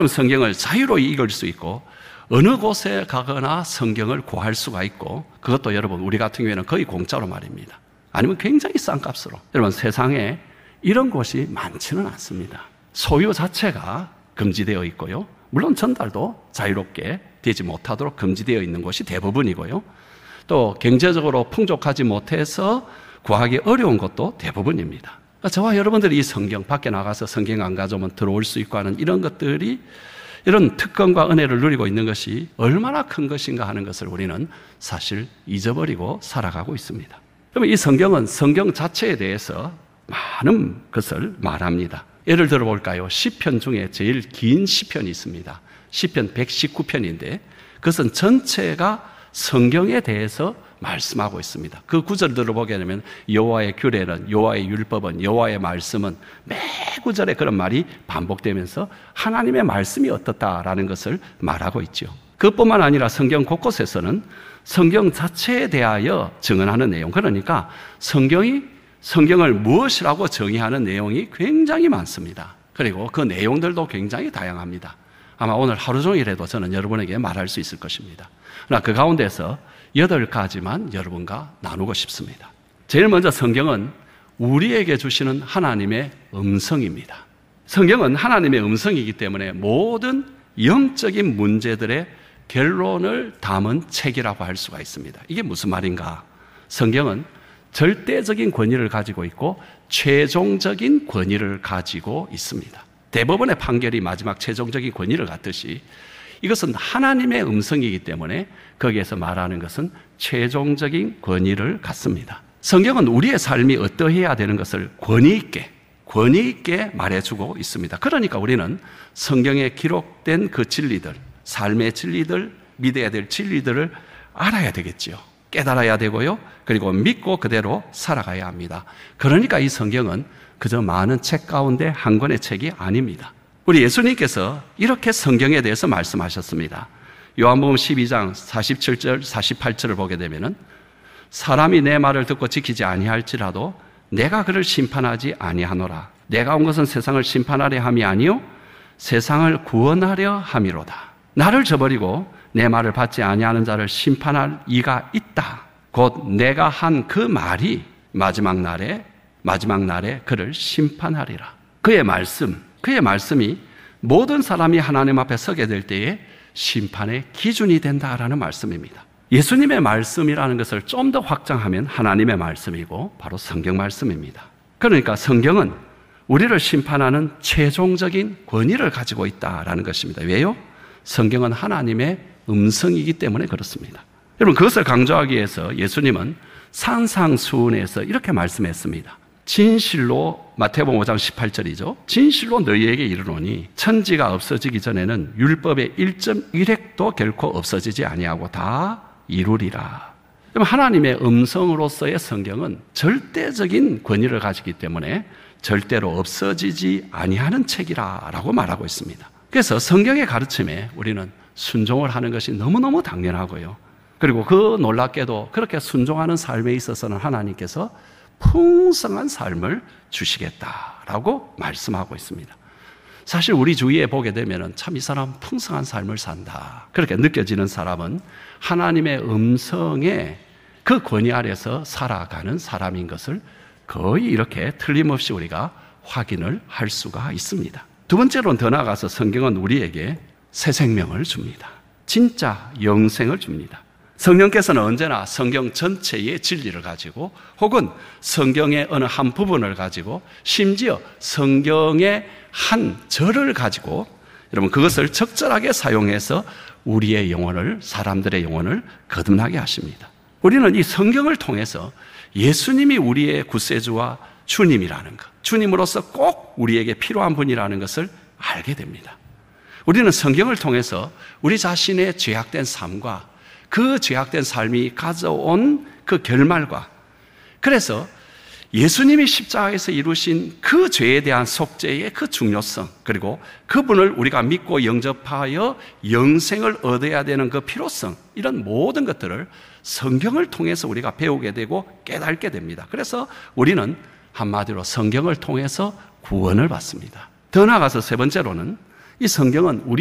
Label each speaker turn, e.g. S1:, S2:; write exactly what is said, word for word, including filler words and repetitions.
S1: 성경을 자유로이 읽을 수 있고 어느 곳에 가거나 성경을 구할 수가 있고, 그것도 여러분 우리 같은 경우에는 거의 공짜로 말입니다. 아니면 굉장히 싼 값으로. 여러분 세상에 이런 곳이 많지는 않습니다. 소유 자체가 금지되어 있고요, 물론 전달도 자유롭게 되지 못하도록 금지되어 있는 곳이 대부분이고요, 또 경제적으로 풍족하지 못해서 구하기 어려운 것도 대부분입니다. 그러니까 저와 여러분들이 이 성경 밖에 나가서 성경 안 가져오면 들어올 수 있고 하는 이런 것들이, 이런 특권과 은혜를 누리고 있는 것이 얼마나 큰 것인가 하는 것을 우리는 사실 잊어버리고 살아가고 있습니다. 그러면 이 성경은 성경 자체에 대해서 많은 것을 말합니다. 예를 들어볼까요? 시편 중에 제일 긴 시편이 있습니다. 시편 백십구 편인데 그것은 전체가 성경에 대해서 말씀하고 있습니다. 그 구절들을 보게 되면 여호와의 규례는, 여호와의 율법은, 여호와의 말씀은, 매 구절에 그런 말이 반복되면서 하나님의 말씀이 어떻다라는 것을 말하고 있죠. 그것뿐만 아니라 성경 곳곳에서는 성경 자체에 대하여 증언하는 내용, 그러니까 성경이 성경을 무엇이라고 정의하는 내용이 굉장히 많습니다. 그리고 그 내용들도 굉장히 다양합니다. 아마 오늘 하루 종일에도 저는 여러분에게 말할 수 있을 것입니다. 그러나 그 가운데서 여덟 가지만 여러분과 나누고 싶습니다. 제일 먼저 성경은 우리에게 주시는 하나님의 음성입니다. 성경은 하나님의 음성이기 때문에 모든 영적인 문제들의 결론을 담은 책이라고 할 수가 있습니다. 이게 무슨 말인가? 성경은 절대적인 권위를 가지고 있고 최종적인 권위를 가지고 있습니다. 대법원의 판결이 마지막 최종적인 권위를 갖듯이 이것은 하나님의 음성이기 때문에 거기에서 말하는 것은 최종적인 권위를 갖습니다. 성경은 우리의 삶이 어떠해야 되는 것을 권위 있게, 권위 있게 말해주고 있습니다. 그러니까 우리는 성경에 기록된 그 진리들, 삶의 진리들, 믿어야 될 진리들을 알아야 되겠지요. 깨달아야 되고요, 그리고 믿고 그대로 살아가야 합니다. 그러니까 이 성경은 그저 많은 책 가운데 한 권의 책이 아닙니다. 우리 예수님께서 이렇게 성경에 대해서 말씀하셨습니다. 요한복음 십이 장 사십칠 절 사십팔 절을 보게 되면은 사람이 내 말을 듣고 지키지 아니할지라도 내가 그를 심판하지 아니하노라. 내가 온 것은 세상을 심판하려 함이 아니요 세상을 구원하려 함이로다. 나를 저버리고 내 말을 받지 아니하는 자를 심판할 이가 있다. 곧 내가 한 그 말이 마지막 날에 마지막 날에 그를 심판하리라. 그의 말씀, 그의 말씀이 모든 사람이 하나님 앞에 서게 될 때에 심판의 기준이 된다라는 말씀입니다. 예수님의 말씀이라는 것을 좀 더 확장하면 하나님의 말씀이고 바로 성경 말씀입니다. 그러니까 성경은 우리를 심판하는 최종적인 권위를 가지고 있다라는 것입니다. 왜요? 성경은 하나님의 음성이기 때문에 그렇습니다. 여러분, 그것을 강조하기 위해서 예수님은 산상수훈에서 이렇게 말씀했습니다. 진실로, 마태복음 오 장 십팔 절이죠. 진실로 너희에게 이르노니 천지가 없어지기 전에는 율법의 일 점 일 획도 결코 없어지지 아니하고 다 이루리라. 하나님의 음성으로서의 성경은 절대적인 권위를 가지기 때문에 절대로 없어지지 아니하는 책이라고 말하고 있습니다. 그래서 성경의 가르침에 우리는 순종을 하는 것이 너무너무 당연하고요. 그리고 그 놀랍게도 그렇게 순종하는 삶에 있어서는 하나님께서 풍성한 삶을 주시겠다라고 말씀하고 있습니다. 사실 우리 주위에 보게 되면 참 이 사람 풍성한 삶을 산다, 그렇게 느껴지는 사람은 하나님의 음성에 그 권위 아래서 살아가는 사람인 것을 거의 이렇게 틀림없이 우리가 확인을 할 수가 있습니다. 두 번째로는 더 나아가서 성경은 우리에게 새 생명을 줍니다. 진짜 영생을 줍니다. 성령께서는 언제나 성경 전체의 진리를 가지고 혹은 성경의 어느 한 부분을 가지고 심지어 성경의 한 절을 가지고 여러분 그것을 적절하게 사용해서 우리의 영혼을, 사람들의 영혼을 거듭나게 하십니다. 우리는 이 성경을 통해서 예수님이 우리의 구세주와 주님이라는 것, 주님으로서 꼭 우리에게 필요한 분이라는 것을 알게 됩니다. 우리는 성경을 통해서 우리 자신의 죄악된 삶과 그 죄악된 삶이 가져온 그 결말과, 그래서 예수님이 십자가에서 이루신 그 죄에 대한 속죄의 그 중요성, 그리고 그분을 우리가 믿고 영접하여 영생을 얻어야 되는 그 필요성, 이런 모든 것들을 성경을 통해서 우리가 배우게 되고 깨닫게 됩니다. 그래서 우리는 한마디로 성경을 통해서 구원을 받습니다. 더 나아가서 세 번째로는 이 성경은 우리